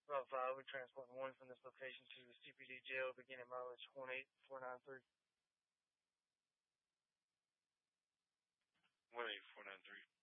Route 5, we're transporting one from this location to CPD jail, beginning mileage 18493. 18493.